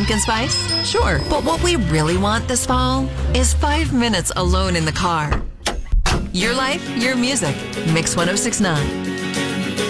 pumpkin spice? Sure. But what we really want this fall is 5 minutes alone in the car. Your life, your music. Mix 1069.